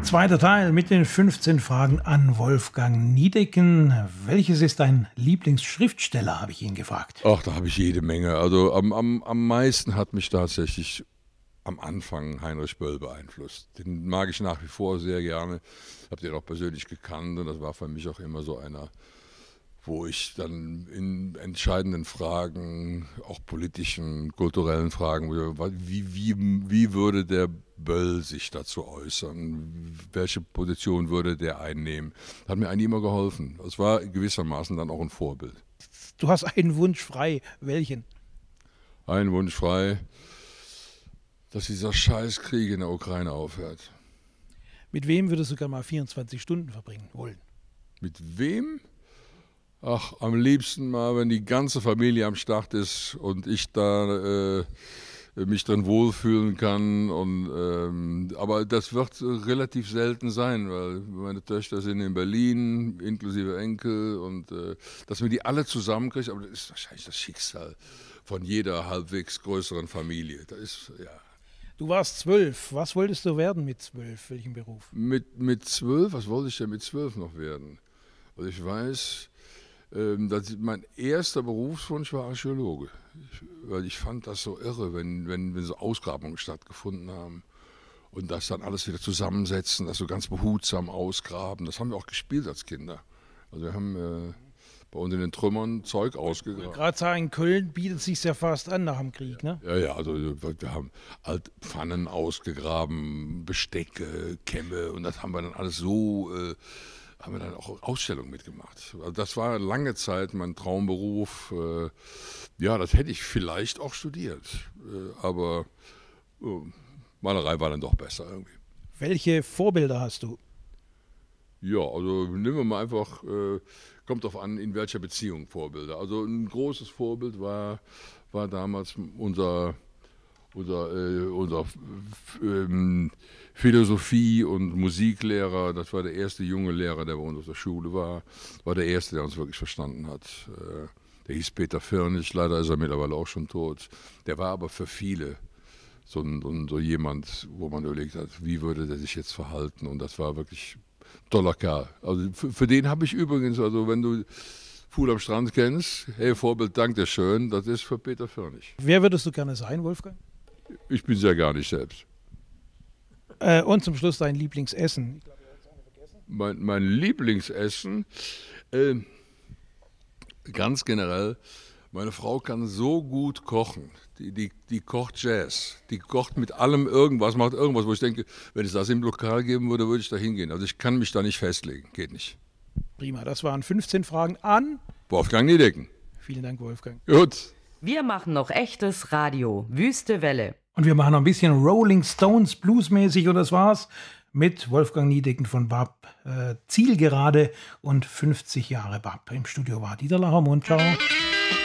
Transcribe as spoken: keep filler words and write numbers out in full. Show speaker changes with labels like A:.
A: Zweiter Teil mit den fünfzehn Fragen an Wolfgang Niedecken. Welches ist dein Lieblingsschriftsteller, habe ich ihn gefragt.
B: Ach, da habe ich jede Menge. Also am, am, am meisten hat mich tatsächlich am Anfang Heinrich Böll beeinflusst. Den mag ich nach wie vor sehr gerne. Habe den auch persönlich gekannt und das war für mich auch immer so einer, wo ich dann in entscheidenden Fragen, auch politischen, kulturellen Fragen, wie, wie, wie würde der Böll sich dazu äußern? Welche Position würde der einnehmen? Hat mir eigentlich immer geholfen. Es war gewissermaßen dann auch ein Vorbild.
A: Du hast einen Wunsch frei. Welchen?
B: Ein Wunsch frei, dass dieser Scheißkrieg in der Ukraine aufhört.
A: Mit wem würdest du gerne mal vierundzwanzig Stunden verbringen wollen?
B: Mit wem? Ach, am liebsten mal, wenn die ganze Familie am Start ist und ich da äh, mich drin wohlfühlen kann. Und, ähm, aber das wird relativ selten sein, weil meine Töchter sind in Berlin, inklusive Enkel. Und äh, dass wir die alle zusammenkriegen, aber das ist wahrscheinlich das Schicksal von jeder halbwegs größeren Familie. Das ist, ja.
A: Du warst zwölf. Was wolltest du werden mit zwölf? Welchen Beruf?
B: Mit, mit zwölf? Was wollte ich denn mit zwölf noch werden? Also ich weiß... Das, mein erster Berufswunsch war Archäologe, ich, weil ich fand das so irre, wenn, wenn, wenn so Ausgrabungen stattgefunden haben und das dann alles wieder zusammensetzen, das so ganz behutsam ausgraben. Das haben wir auch gespielt als Kinder. Also wir haben äh, bei uns in den Trümmern Zeug ausgegraben.
A: Gerade sagen, in Köln bietet es sich ja fast an nach dem Krieg, ne?
B: Ja, ja, also wir haben halt Pfannen ausgegraben, Bestecke, Kämme und das haben wir dann alles so... Äh, haben wir dann auch Ausstellungen mitgemacht. Also das war lange Zeit mein Traumberuf. Ja, das hätte ich vielleicht auch studiert. Aber Malerei war dann doch besser irgendwie.
A: Welche Vorbilder hast du?
B: Ja, also nehmen wir mal einfach, kommt darauf an, in welcher Beziehung Vorbilder. Also ein großes Vorbild war, war damals unser... Unser, äh, unser ähm, Philosophie- und Musiklehrer, das war der erste junge Lehrer, der bei uns auf der Schule war, war der erste, der uns wirklich verstanden hat. Äh, der hieß Peter Firnig, leider ist er mittlerweile auch schon tot. Der war aber für viele so, ein, so jemand, wo man überlegt hat, wie würde der sich jetzt verhalten, und das war wirklich ein toller Kerl. Also für, für den habe ich übrigens, also wenn du Fuhl am Strand kennst, hey Vorbild, dank dir schön, das ist für Peter Firnig.
A: Wer würdest du gerne sein, Wolfgang?
B: Ich bin sehr gar nicht selbst.
A: Äh, und zum Schluss dein Lieblingsessen. Ich glaub, ihr habt's auch nicht vergessen.
B: Mein, mein Lieblingsessen, äh, ganz generell, meine Frau kann so gut kochen. Die, die, die kocht Jazz. Die kocht mit allem irgendwas, macht irgendwas, wo ich denke, wenn es das im Lokal geben würde, würde ich da hingehen. Also ich kann mich da nicht festlegen, geht nicht.
A: Prima, das waren fünfzehn Fragen an
B: Wolfgang Niedecken.
A: Vielen Dank, Wolfgang.
B: Gut.
C: Wir machen noch echtes Radio. Wüste Welle.
A: Und wir machen noch ein bisschen Rolling Stones bluesmäßig, und das war's mit Wolfgang Niedecken von B A P. Äh, Zielgerade und fünfzig Jahre B A P. Im Studio war Dieter Lachermund. Ciao.